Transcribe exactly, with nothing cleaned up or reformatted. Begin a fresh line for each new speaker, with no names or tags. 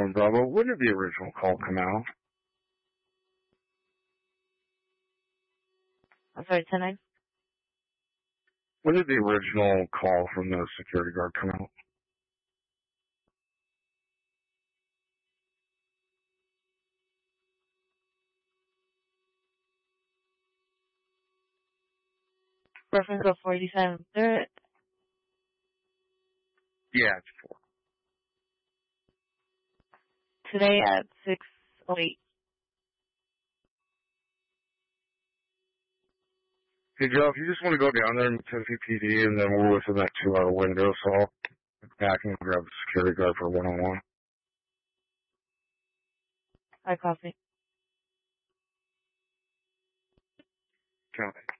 one Bravo. When did the original call come out?
I'm sorry, ten nine?
When did the original call from the security guard come out?
Reference of four eighty-seven third.
Yeah, it's four.
Today at six oh eight.
Hey, Joe, if you just want to go down there and Tennessee P D, and then we're within that two-hour window, so I'll back and grab the security guard for one-on-one.
I copy.
Copy.